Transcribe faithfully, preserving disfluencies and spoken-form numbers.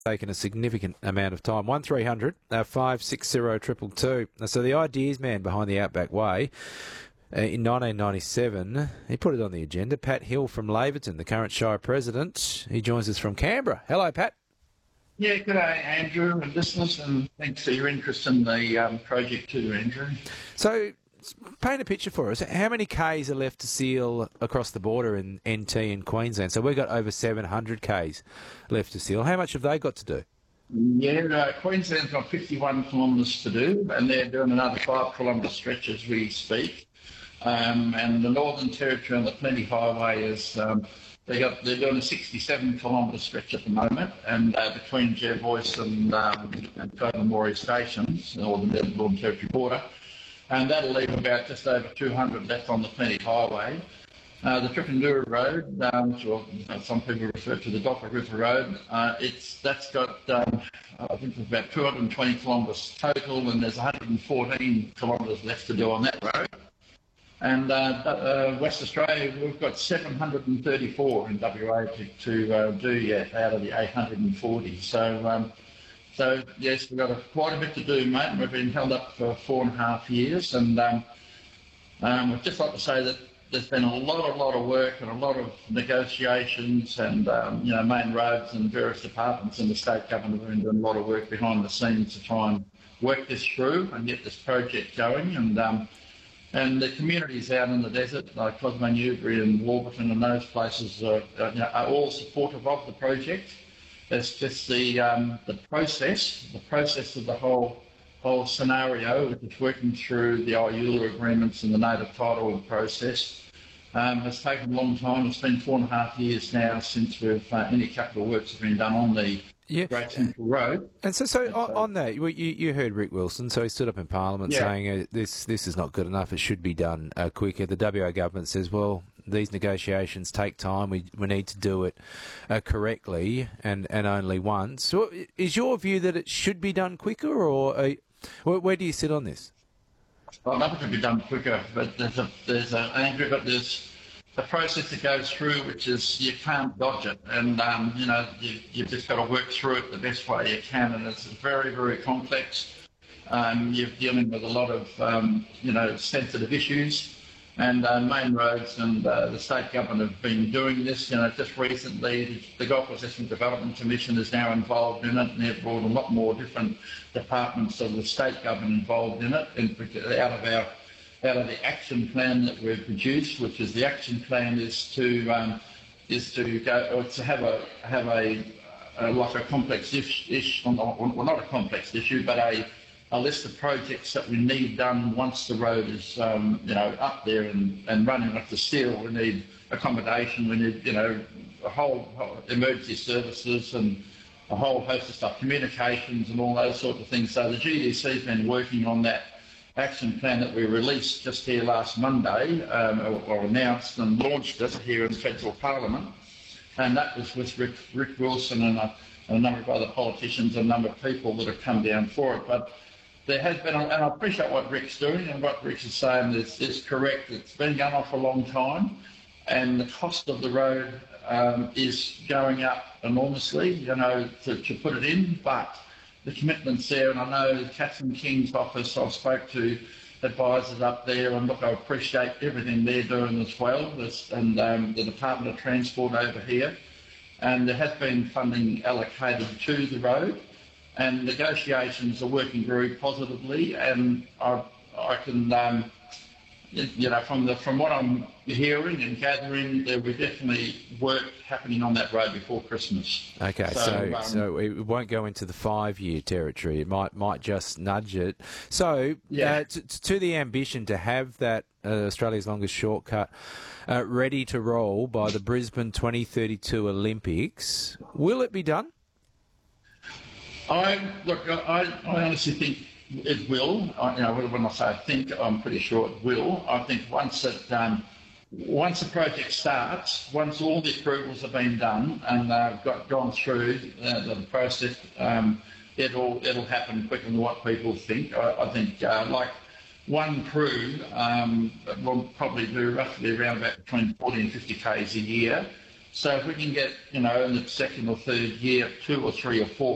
taken a significant amount of time. one three hundred five six zero two two two. So the ideas man behind the Outback Way, uh, in nineteen ninety-seven, he put it on the agenda. Pat Hill from Laverton, the current Shire President. He joins us from Canberra. Hello, Pat. Yeah, good day, Andrew and listeners, and thanks for your interest in the um, project too, Andrew. So, paint a picture for us. How many Ks are left to seal across the border in N T and Queensland? So we've got over seven hundred Ks left to seal. How much have they got to do? Yeah, uh, Queensland's got fifty-one kilometres to do, and they're doing another five kilometre stretch as we speak. Um, and the Northern Territory and the Plenty Highway is um, they got they're doing a sixty-seven kilometre stretch at the moment, and uh, between Jervois and um, and Tobermory stations, or the Northern Territory border. And that'll leave about just over two hundred left on the Plenty Highway. Uh, the Tripandura Road, um, which will, some people refer to the Docker River Road, uh, it's that's got um, I think it's about two hundred twenty kilometres total, and there's one hundred fourteen kilometres left to do on that road. And uh, uh, West Australia, we've got seven hundred thirty-four in W A to, to uh, do yet out of the eight hundred forty. So. Um, So, yes, we've got a, quite a bit to do, mate. We've been held up for four and a half years, and um, um, I'd just like to say that there's been a lot, a lot of work and a lot of negotiations, and, um, you know, Main Roads and various departments in the state government have been doing a lot of work behind the scenes to try and work this through and get this project going. And um, and the communities out in the desert, like Cosmo Newbury and Warburton and those places, are, are, you know, are all supportive of the project. It's just the um, the process, the process of the whole whole scenario, which is working through the I U L A agreements and the native title process, um, has taken a long time. It's been four and a half years now since we've uh, any capital works have been done on the yeah. Great Central Road. And so, so on, on that, you you heard Rick Wilson, so he stood up in Parliament yeah. saying uh, this this is not good enough. It should be done uh, quicker. The W A government says, well, these negotiations take time. We we need to do it uh, correctly and, and only once. So is your view that it should be done quicker, or uh, where, where do you sit on this? Well, I'd love it to be done quicker, but there's a there's a Andrew, but there's a process that goes through, which is you can't dodge it, and um, you know you you've just got to work through it the best way you can, and it's very very complex. Um, you're dealing with a lot of um, you know sensitive issues. And uh, Main Roads and uh, the state government have been doing this. You know, just recently, the Gold Coast Assessment Development Commission is now involved in it, and they've brought a lot more different departments of the state government involved in it. In, out of our, out of the action plan that we've produced, which is the action plan is to um, is to go or to have a have a, a like a complex issue, well not a complex issue, but a a list of projects that we need done once the road is, um, you know, up there and, and running up the steel. We need accommodation, we need, you know, a whole, whole emergency services and a whole host of stuff, communications and all those sorts of things. So the G D C's been working on that action plan that we released just here last Monday, um, or, or announced and launched it here in Federal Parliament. And that was with Rick, Rick Wilson and a, and a number of other politicians and a number of people that have come down for it. But there has been, and I appreciate what Rick's doing, and what Rick is saying is, is correct. It's been going on for a long time, and the cost of the road um, is going up enormously, you know, to, to put it in, but the commitment's there, and I know Catherine King's office, I've spoke to advisors up there, and look, I appreciate everything they're doing as well, this, and um, the Department of Transport over here, and there has been funding allocated to the road. And negotiations are working very positively, and I, I can, um, you know, from the from what I'm hearing and gathering, there will definitely work happening on that road before Christmas. Okay, so so, um, so it won't go into the five-year territory. It might might just nudge it. So yeah. uh, to, to the ambition to have that uh, Australia's longest shortcut uh, ready to roll by the Brisbane twenty thirty-two Olympics, will it be done? I look. I, I honestly think it will. I, you know, when I say I think, I'm pretty sure it will. I think once it, um, once the project starts, once all the approvals have been done and they've uh, got gone through uh, the process, um, it'll it'll happen quicker than what people think. I, I think uh, like one crew um, will probably do roughly around about between forty and fifty k's a year. So if we can get, you know, in the second or third year, two or three or four